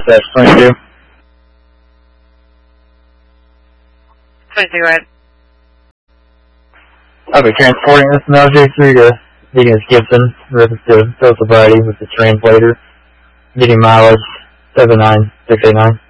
22. 22, right? I'll be transporting this from LJ3 to Deacon Gibson, reference to Bill Sobriety with the translator. Meeting mileage 79689.